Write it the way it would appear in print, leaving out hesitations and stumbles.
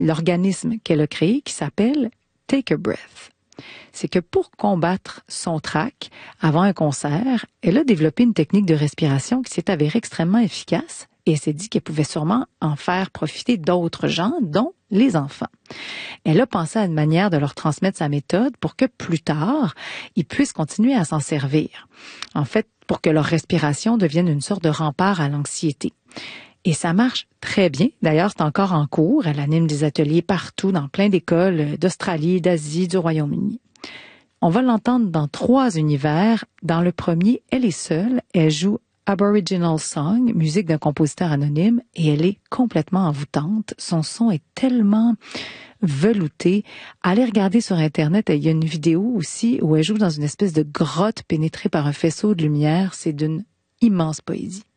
l'organisme qu'elle a créé qui s'appelle Take a Breath. C'est que pour combattre son trac avant un concert, elle a développé une technique de respiration qui s'est avérée extrêmement efficace et elle s'est dit qu'elle pouvait sûrement en faire profiter d'autres gens, dont les enfants. Elle a pensé à une manière de leur transmettre sa méthode pour que plus tard, ils puissent continuer à s'en servir. En fait, pour que leur respiration devienne une sorte de rempart à l'anxiété. Et ça marche très bien. D'ailleurs, c'est encore en cours. Elle anime des ateliers partout, dans plein d'écoles d'Australie, d'Asie, du Royaume-Uni. On va l'entendre dans 3 univers. Dans le premier, elle est seule. Elle joue Aboriginal Song, musique d'un compositeur anonyme, et elle est complètement envoûtante. Son son est tellement velouté. Allez regarder sur Internet, il y a une vidéo aussi où elle joue dans une espèce de grotte pénétrée par un faisceau de lumière. C'est d'une immense poésie.